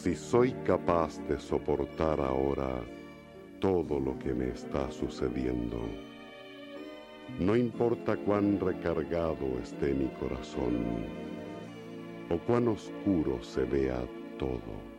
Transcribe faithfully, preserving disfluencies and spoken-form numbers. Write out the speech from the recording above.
Si soy capaz de soportar ahora todo lo que me está sucediendo, no importa cuán recargado esté mi corazón o cuán oscuro se vea todo.